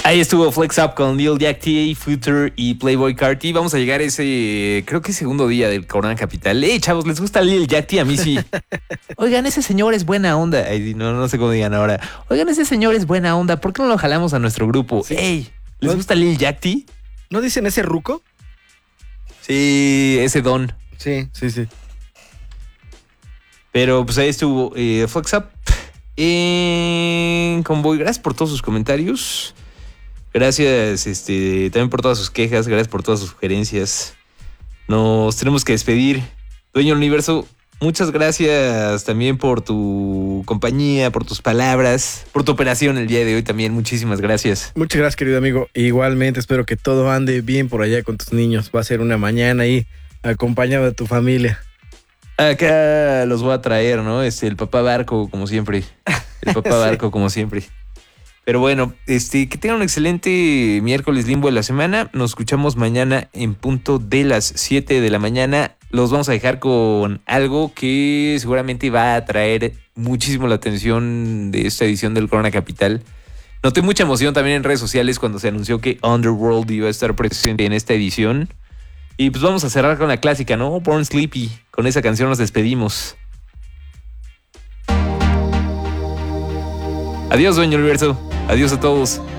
Ahí estuvo Flex Up con Lil Jack T, Future y Playboy Carti. Vamos a llegar a ese, creo que segundo día del Corona Capital. Chavos, ¿les gusta Lil Jack T? A mí sí. Oigan, ese señor es buena onda. Ay, no sé cómo digan ahora. Oigan, ese señor es buena onda. ¿Por qué no lo jalamos a nuestro grupo? Sí. Ey, ¿les gusta Lil Jack T? ¿No dicen ese ruco? Sí, ese don. Sí. Pero pues ahí estuvo Flex Up en Convoy. Gracias por todos sus comentarios. Gracias también por todas sus quejas. Gracias por todas sus sugerencias. Nos tenemos que despedir. Dueño del Universo, muchas gracias también por tu compañía, por tus palabras, por tu operación el día de hoy también. Muchísimas gracias. Muchas gracias, querido amigo. Igualmente espero que todo ande bien por allá con tus niños. Va a ser una mañana ahí acompañado de tu familia. Acá los voy a traer, ¿no? El papá Barco, como siempre. El papá Sí. Barco, como siempre. Pero bueno, que tengan un excelente miércoles limbo de la semana. Nos escuchamos mañana en punto de las 7 de la mañana. Los vamos a dejar con algo que seguramente va a atraer muchísimo la atención de esta edición del Corona Capital. Noté mucha emoción también en redes sociales cuando se anunció que Underworld iba a estar presente en esta edición. Y pues vamos a cerrar con la clásica, ¿no? Born Sleepy. Con esa canción nos despedimos. Adiós, Dueño Universo. Adiós a todos.